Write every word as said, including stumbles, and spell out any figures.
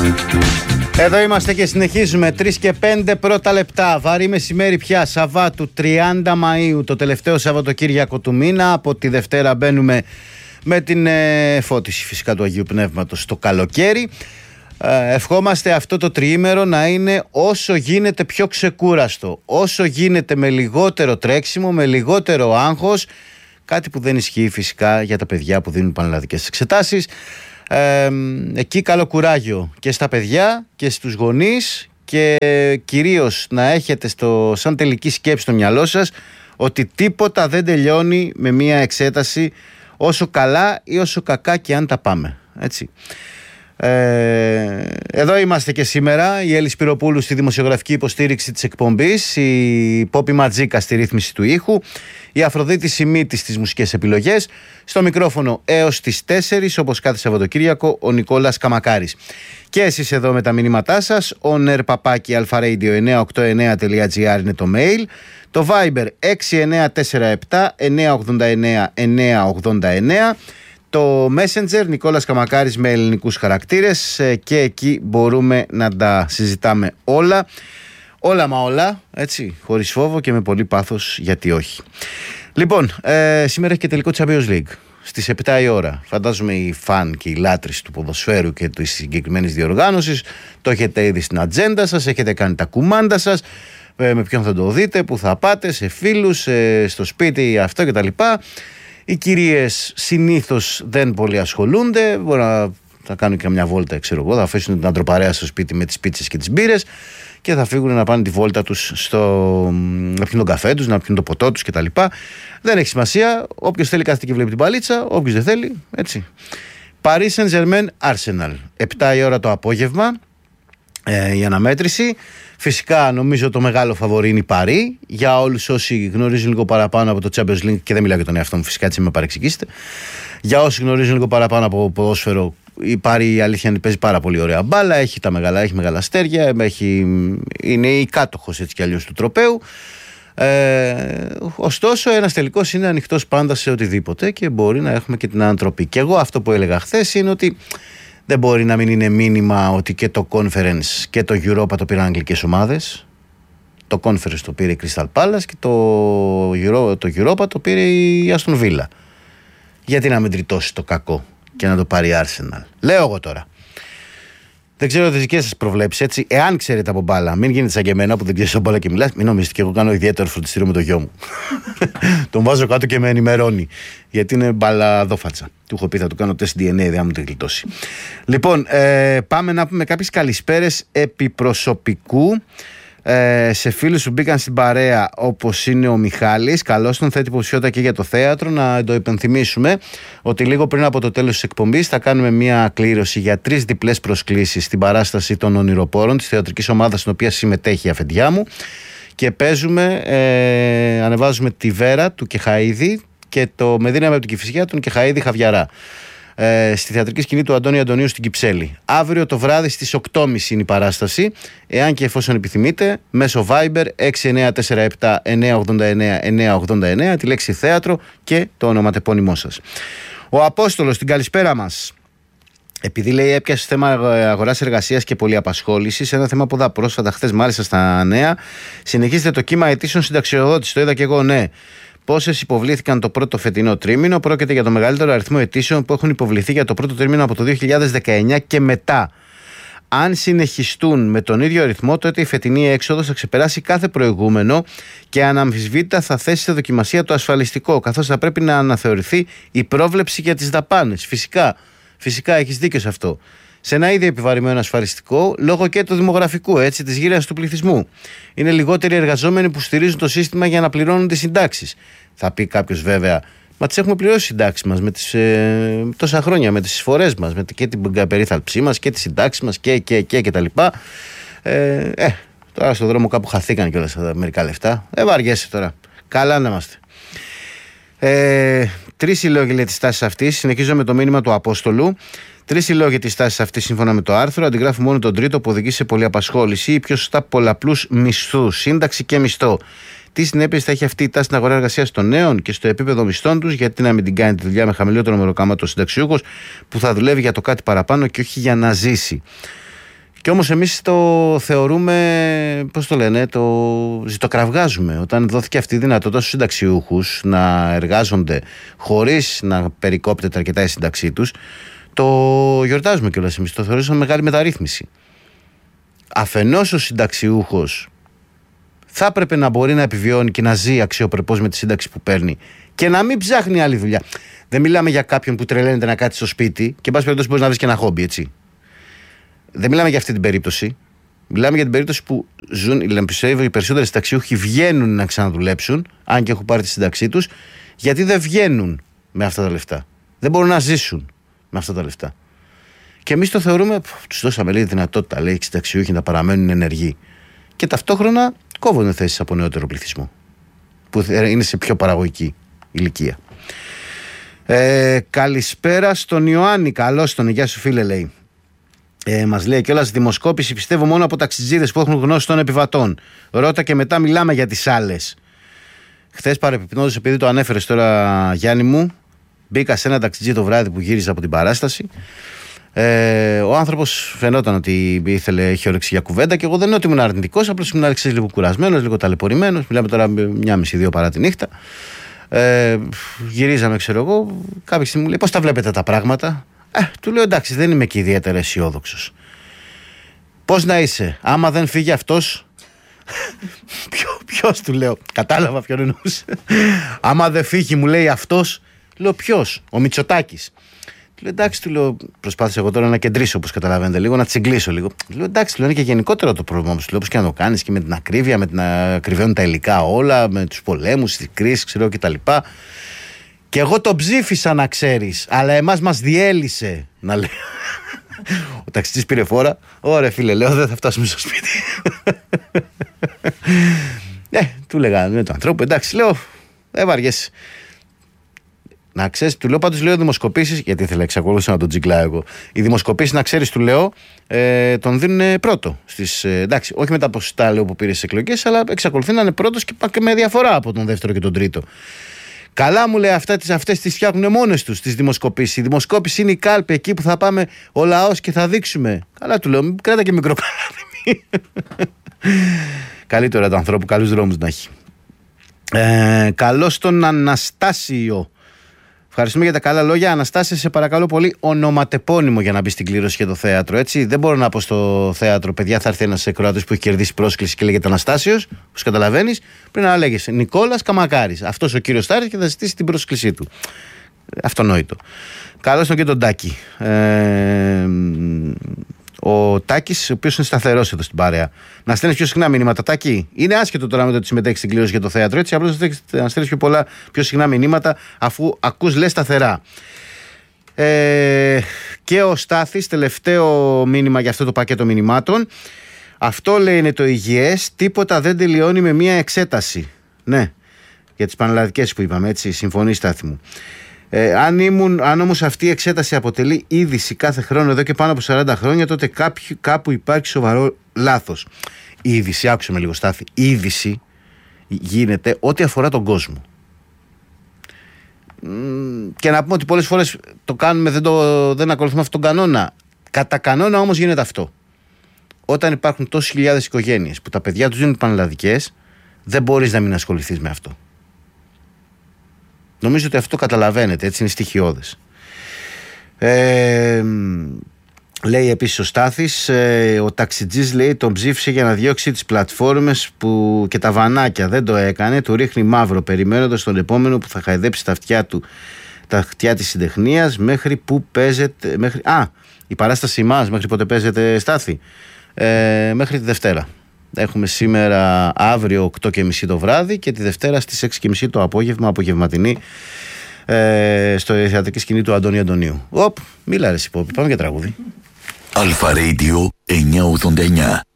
Εδώ είμαστε και συνεχίζουμε. τρεις και πέντε πρώτα λεπτά. Βαρύ μεσημέρι πια. Σαββάτου τριάντα Μαΐου, το τελευταίο Σαββατοκύριακο του μήνα. Από τη Δευτέρα μπαίνουμε με την ε, φώτιση φυσικά του Αγίου Πνεύματος στο καλοκαίρι. Ε, ευχόμαστε αυτό το τριήμερο να είναι όσο γίνεται πιο ξεκούραστο, όσο γίνεται με λιγότερο τρέξιμο, με λιγότερο άγχος. Κάτι που δεν ισχύει φυσικά για τα παιδιά που δίνουν πανελλαδικές εξετάσεις. Ε, εκεί καλό κουράγιο και στα παιδιά και στους γονείς, και κυρίως να έχετε στο, σαν τελική σκέψη στο μυαλό σας ότι τίποτα δεν τελειώνει με μία εξέταση, όσο καλά ή όσο κακά και αν τα πάμε, έτσι. Ε, εδώ είμαστε και σήμερα. Η Έλλη Σπυροπούλου στη δημοσιογραφική υποστήριξη της εκπομπής, η Πόπη Ματζίκα στη ρύθμιση του ήχου, η Αφροδίτη Σιμίτης στις μουσικές επιλογές. Στο μικρόφωνο έως τις τέσσερις, όπως κάθε Σαββατοκύριακο, ο Νικόλας Καμακάρης. Και εσείς εδώ με τα μηνύματά σας. Ο νερπαπάκι αλφαρέιντιο εννιακόσια ογδόντα εννέα τελεία τζι άρ είναι το mail. Το Viber έξι εννέα τέσσερα επτά εννιακόσια ογδόντα εννέα εννιακόσια ογδόντα εννέα. Το Messenger Νικόλας Καμακάρης με ελληνικούς χαρακτήρες, και εκεί μπορούμε να τα συζητάμε όλα. Όλα μα όλα, έτσι, χωρίς φόβο και με πολύ πάθος, γιατί όχι. Λοιπόν, ε, σήμερα έχει και τελικό Champions League στις επτά η ώρα. Φαντάζομαι οι φαν και οι λάτρεις του ποδοσφαίρου και της συγκεκριμένης διοργάνωσης το έχετε ήδη στην ατζέντα σας, έχετε κάνει τα κουμάντα σας, ε, με ποιον θα το δείτε, που θα πάτε, σε φίλους, ε, στο σπίτι, αυτό κτλ. Οι κυρίες συνήθως δεν πολύ ασχολούνται. Μπορεί να θα κάνουν και μια βόλτα, ξέρω εγώ, θα αφήσουν την αντροπαρέα στο σπίτι με τις πίτσες και τις μπύρες και θα φύγουν να πάνε τη βόλτα τους, στο... να πιούν τον καφέ τους, να πιούν το ποτό τους κτλ. Δεν έχει σημασία. Όποιος θέλει κάθεται και βλέπει την παλίτσα, όποιος δεν θέλει, έτσι. Paris Saint-Germain Arsenal. επτά η ώρα το απόγευμα, ε, η αναμέτρηση. Φυσικά νομίζω το μεγάλο φαβορί είναι η Παρί. Για όλους όσοι γνωρίζουν λίγο παραπάνω από το Champions League, και δεν μιλάω για τον εαυτό μου φυσικά, έτσι με παρεξηγήσετε. Για όσοι γνωρίζουν λίγο παραπάνω από ποδόσφαιρο, η Παρί, η αλήθεια είναι, παίζει πάρα πολύ ωραία μπάλα. Έχει τα μεγάλα, έχει μεγάλα αστέρια, έχει, είναι η κάτοχος έτσι κι αλλιώς του τροπαίου. Ε, ωστόσο, ένας τελικός είναι ανοιχτός πάντα σε οτιδήποτε και μπορεί να έχουμε και την ανατροπή. Και εγώ αυτό που έλεγα χθες είναι ότι δεν μπορεί να μην είναι μήνυμα ότι και το Conference και το Europa το πήραν αγγλικές ομάδες. Το Conference το πήρε η Crystal Palace και το, Euro, το Europa το πήρε η Aston Villa. Γιατί να μην τριτώσει το κακό και να το πάρει η Arsenal? Λέω εγώ τώρα. Δεν ξέρω τις δικές σας προβλέψεις, έτσι. Εάν ξέρετε από μπάλα, μην γίνετε σαν και εμένα που δεν ξέρεις από μπάλα και μιλάς, μην νομίζετε και εγώ κάνω ιδιαίτερο φροντιστήριο με το γιο μου. Τον βάζω κάτω και με ενημερώνει. Γιατί είναι μπαλαδόφατσα. Του έχω πει θα του κάνω τεστ ντι εν έι, δεν μου την γλιτώσει. Λοιπόν, ε, πάμε να πούμε κάποιες καλησπέρες επί προσωπικού. Ε, σε φίλους που μπήκαν στην παρέα, όπως είναι ο Μιχάλης. Καλώς τον, θέτει υποψηφιότητα και για το θέατρο. Να το υπενθυμίσουμε ότι λίγο πριν από το τέλος της εκπομπής θα κάνουμε μια κλήρωση για τρεις διπλές προσκλήσεις στην παράσταση των Ονειροπόρων της θεατρικής ομάδας στην οποία συμμετέχει η αφεντιά μου, και παίζουμε, ε, ανεβάζουμε τη Βέρα του Κεχαΐδη και το με δύναμη από την Κηφισιά τον Κεχαΐδη Χαβιαρά, Ε, στη θεατρική σκηνή του Αντώνη Αντωνίου στην Κυψέλη. Αύριο το βράδυ στις οκτώ και μισή είναι η παράσταση. Εάν και εφόσον επιθυμείτε, μέσω Viber έξι εννέα τέσσερα επτά εννιακόσια ογδόντα εννέα εννιακόσια ογδόντα εννέα, τη λέξη θέατρο και το ονοματεπώνυμό σας. Ο Απόστολος, την καλησπέρα μας. Επειδή λέει έπιασε θέμα αγοράς εργασίας και πολυαπασχόλησης, ένα θέμα που είδα πρόσφατα χθες μάλιστα στα νέα, συνεχίζεται το κύμα αιτήσεων συνταξιοδότησης. Το είδα και εγώ, ναι. Πόσες υποβλήθηκαν το πρώτο φετινό τρίμηνο? Πρόκειται για το μεγαλύτερο αριθμό αιτήσεων που έχουν υποβληθεί για το πρώτο τρίμηνο από το δύο χιλιάδες δεκαεννιά και μετά. Αν συνεχιστούν με τον ίδιο αριθμό, τότε η φετινή έξοδος θα ξεπεράσει κάθε προηγούμενο και αναμφισβήτητα θα θέσει σε δοκιμασία το ασφαλιστικό, καθώς θα πρέπει να αναθεωρηθεί η πρόβλεψη για τις δαπάνες. Φυσικά, φυσικά έχεις δίκιο σε αυτό. Σε ένα ήδη επιβαρημένο ασφαλιστικό, λόγω και του δημογραφικού, έτσι, της γύρανσης του πληθυσμού. Είναι λιγότεροι εργαζόμενοι που στηρίζουν το σύστημα για να πληρώνουν τις συντάξεις. Θα πει κάποιος βέβαια, μα τις έχουμε πληρώσει τις συντάξεις μας με τις, ε, τόσα χρόνια, με τις εισφορές μας, με και την περίθαλψή μας και τις συντάξεις μας και, και, και, και τα λοιπά. Ε, ε, τώρα στον δρόμο κάπου χαθήκαν κιόλας μερικά λεφτά. Ε, βαριέσαι τώρα. Καλά να είμαστε. Ε, Τρεις οι λόγοι της τάσης αυτής. Συνεχίζω με το μήνυμα του Απόστολου. Τρεις οι λόγοι της τάσης αυτής σύμφωνα με το άρθρο. Αντιγράφει μόνο τον τρίτο που οδηγεί σε πολυαπασχόληση ή πιο σωστά πολλαπλούς μισθούς, σύνταξη και μισθό. Τι συνέπειες θα έχει αυτή η τάση στην αγορά εργασίας των νέων και στο επίπεδο μισθών τους? Γιατί να μην την κάνει τη δουλειά με χαμηλότερο μεροκάματο συνταξιούχος που θα δουλεύει για το κάτι παραπάνω και όχι για να ζήσει? Και όμως εμείς το θεωρούμε, πώς το λένε, το ζητοκραυγάζουμε. Όταν δόθηκε αυτή η δυνατότητα στους συνταξιούχους να εργάζονται χωρίς να περικόπτεται αρκετά η σύνταξή τους, το γιορτάζουμε κιόλας εμείς. Το θεωρήσαμε μεγάλη μεταρρύθμιση. Αφενός ο συνταξιούχος θα έπρεπε να μπορεί να επιβιώνει και να ζει αξιοπρεπώς με τη σύνταξη που παίρνει και να μην ψάχνει άλλη δουλειά. Δεν μιλάμε για κάποιον που τρελαίνεται να κάτσει στο σπίτι και, εν πάση περιπτώσει, μπορεί να βρει και ένα χόμπι, έτσι. Δεν μιλάμε για αυτή την περίπτωση. Μιλάμε για την περίπτωση που ζουν, οι περισσότεροι συνταξιούχοι βγαίνουν να ξαναδουλέψουν, αν και έχουν πάρει τη σύνταξή τους, γιατί δεν βγαίνουν με αυτά τα λεφτά. Δεν μπορούν να ζήσουν με αυτά τα λεφτά. Και εμείς το θεωρούμε, τους δώσαμε λέει δυνατότητα, λέει, οι συνταξιούχοι να παραμένουν ενεργοί. Και ταυτόχρονα κόβονται θέσεις από νεότερο πληθυσμό, που είναι σε πιο παραγωγική ηλικία. Ε, καλησπέρα στον Ιωάννη. Καλώς τον, γεια σου φίλε, λέει. Ε, μας λέει κιόλας, δημοσκόπηση πιστεύω μόνο από ταξιτζίδες που έχουν γνώση των επιβατών. Ρώτα και μετά μιλάμε για τις άλλες. Χθες παρεπιπνώντας, επειδή το ανέφερες τώρα, Γιάννη μου, μπήκα σε ένα ταξιτζί το βράδυ που γύριζα από την παράσταση. Ε, ο άνθρωπος φαινόταν ότι ήθελε, είχε όρεξη για κουβέντα, και εγώ δεν είναι ότι ήμουν αρνητικός, απλώς ήμουν άρχισε λίγο κουρασμένος, λίγο ταλαιπωρημένος. Μιλάμε τώρα μια μισή δύο παρά τη νύχτα. Ε, γυρίζαμε, ξέρω εγώ. Κάποια στιγμή μου λέει, πώς τα βλέπετε τα πράγματα? Ε, του λέω, εντάξει, δεν είμαι και ιδιαίτερα αισιόδοξος. Πώς να είσαι, άμα δεν φύγει αυτός? Ποιο, ποιος, του λέω, κατάλαβα ποιον εννοούσε. Άμα δεν φύγει, μου λέει, αυτός. Λέω, ποιος? Ο Μητσοτάκης. Του λέω, εντάξει, του λέω, προσπάθησα εγώ τώρα να κεντρήσω, όπως καταλαβαίνετε, λίγο, να τσιγκλίσω λίγο. Του λέω, εντάξει, του λέω, είναι και γενικότερο το πρόβλημα μου. Του λέω, όπως και να το κάνεις, και με την ακρίβεια, με την να ακριβένουν τα υλικά όλα, με τους πολέμους, τις κρίσεις, ξέρω, κτλ. Και εγώ τον ψήφισα, να ξέρεις, αλλά εμάς μας διέλυσε, να λέω. Ο ταξιτζής πήρε φόρα. Ωραία, φίλε, λέω, δεν θα φτάσουμε στο σπίτι. Ε, του λέγανε με τον ανθρώπου, εντάξει, λέω, δεν βαριέσαι. Να ξέρεις, του λέω, πάντως, λέω, δημοσκοπήσεις, γιατί ήθελα, εξακολούθησα να τον τζιγκλάω εγώ. Οι δημοσκοπήσεις, να ξέρεις, του λέω, ε, τον δίνουν πρώτο. Στις, ε, εντάξει, όχι με τα ποσοστά, λέω, που πήρε στις εκλογές, αλλά εξακολουθεί να είναι πρώτος και, και με διαφορά από τον δεύτερο και τον τρίτο. Καλά, μου λέει, αυτά, αυτές τις φτιάχνουν μόνες τους τις δημοσκοπήσεις. Η δημοσκόπηση είναι η κάλπη, εκεί που θα πάμε ο λαός και θα δείξουμε. Καλά, του λέω, κράτα και μικρό καλάθι. Καλύτερα του ανθρώπου, καλούς δρόμους να έχει. Ε, καλώς τον Αναστάσιο. Ευχαριστούμε για τα καλά λόγια. Αναστάσιο, σε παρακαλώ πολύ, ονοματεπώνυμο για να μπει στην κλήρωση για το θέατρο. Έτσι. Δεν μπορώ να πω στο θέατρο, παιδιά, θα έρθει ένας ακροατής που έχει κερδίσει πρόσκληση και λέγεται Αναστάσιος, όπως καταλαβαίνεις. Πρέπει να λέγεσαι Νικόλας Καμακάρης. Αυτός ο κύριος θα έρθει και θα ζητήσει την πρόσκλησή του. Αυτονόητο. Καλώς τον και τον Τάκη. Ε, ο Τάκης, ο οποίος είναι σταθερός εδώ στην παρέα. Να στέλνεις πιο συχνά μηνύματα, Τάκη. Είναι άσχετο τώρα με το ότι συμμετέχεις στην κλήρωση για το θέατρο. Έτσι, απλώς να στέλνεις πιο πολλά, πιο συχνά μηνύματα, αφού ακούς, λες, σταθερά. Ε, και ο Στάθης, τελευταίο μήνυμα για αυτό το πακέτο μηνυμάτων. Αυτό, λέει, είναι το υγιές. Τίποτα δεν τελειώνει με μία εξέταση. Ναι, για τις πανελλαδικές που είπαμε, έτσι. Συμφωνεί, Στάθη μου. Ε, αν, ήμουν, αν όμως αυτή η εξέταση αποτελεί είδηση κάθε χρόνο εδώ και πάνω από σαράντα χρόνια, τότε κάποιο, κάπου υπάρχει σοβαρό λάθος. Η είδηση, άκουσε με λίγο, Στάθη, η είδηση γίνεται ό,τι αφορά τον κόσμο. Και να πούμε ότι πολλές φορές το κάνουμε, δεν, το, δεν ακολουθούμε αυτόν τον κανόνα. Κατά κανόνα όμως γίνεται αυτό. Όταν υπάρχουν τόσες χιλιάδες οικογένειες που τα παιδιά τους είναι πανελλαδικές, δεν μπορείς να μην ασχοληθείς με αυτό. Νομίζω ότι αυτό καταλαβαίνετε, έτσι είναι στοιχειώδες. Ε, λέει επίσης ο Στάθης, ε, ο ταξιτζής, λέει, τον ψήφισε για να διώξει τις πλατφόρμες που, και τα βανάκια. Δεν το έκανε, του ρίχνει μαύρο, περιμένοντας τον επόμενο που θα χαϊδέψει τα αυτιά του, τα αυτιά της συντεχνίας, μέχρι που παίζεται, μέχρι, α, η παράσταση μας, μέχρι πότε παίζεται, Στάθη? Ε, μέχρι τη Δευτέρα. Έχουμε σήμερα, αύριο οκτώ και μισή το βράδυ και τη Δευτέρα στις έξι και μισή το απόγευμα, απογευματινή, ε, στο θεατρική σκηνή του Αντώνη Αντωνίου. Οπ, μίλα ρε Σιπόπη, πάμε για τραγούδι. Αλφα Radio εννιακόσια ογδόντα εννιά.